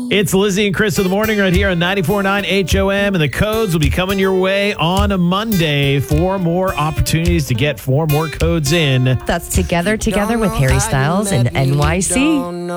It's Lizzie and Chris in the morning right here on 94.9 HOM, and the codes will be coming your way on a Monday. 4 more opportunities to get 4 more codes in. That's Together with Harry Styles and NYC.